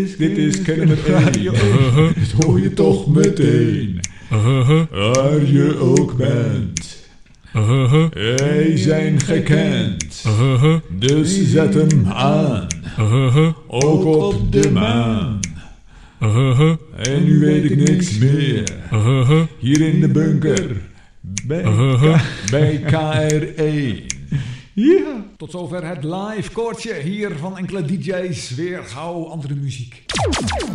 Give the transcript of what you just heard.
Dit is Kennemer Radio. Dat hoor je toch meteen. Waar je ook bent. Wij zijn gekend. Dus zet hem aan. Ook op de maan. En nu weet ik niks meer. Hier in de bunker. Bij KR1. Ja. Tot zover het live koortje hier van enkele DJ's. Weer gauw andere muziek.